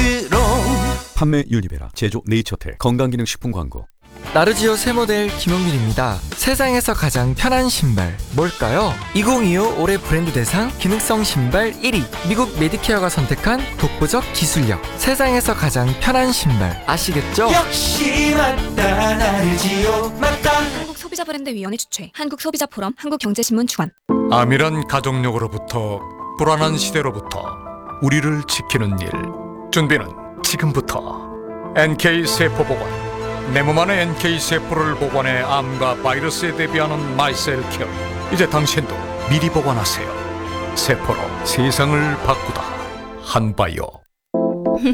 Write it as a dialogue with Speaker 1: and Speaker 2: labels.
Speaker 1: 스트롱.
Speaker 2: 판매 유니베라, 제조 네이처텔, 건강기능식품 광고.
Speaker 3: 나르지오 새 모델 김용민입니다. 세상에서 가장 편한 신발 뭘까요? 2025 올해 브랜드 대상 기능성 신발 1위, 미국 메디케어가 선택한 독보적 기술력. 세상에서 가장 편한 신발 아시겠죠?
Speaker 1: 역시 맞다, 나르지오 맞다.
Speaker 4: 한국소비자브랜드위원회 주최, 한국소비자포럼, 한국경제신문 주관.
Speaker 5: 암이란 가족력으로부터, 불안한 시대로부터 우리를 지키는 일. 준비는 지금부터. NK세포보건, 내 몸 안의 NK세포를 보관해 암과 바이러스에 대비하는 마이셀케어. 이제 당신도 미리 보관하세요. 세포로 세상을 바꾸다. 한바이오.